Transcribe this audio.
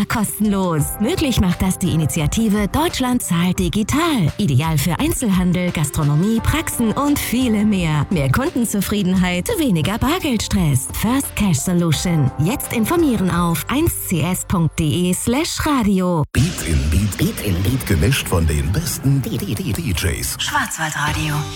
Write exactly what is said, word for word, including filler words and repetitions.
Jahr kostenlos. Möglich macht das die Initiative Deutschland zahlt digital. Ideal für Einzelhandel, Gastronomie, Praxen und viele mehr. Mehr Kundenzufriedenheit, weniger Bargeldstress. First Cash Solution. Jetzt informieren auf eins c s punkt d e slash radio. Beat in Beat, Beat in Beat, gemischt von den besten D J s. Schwarzwaldradio.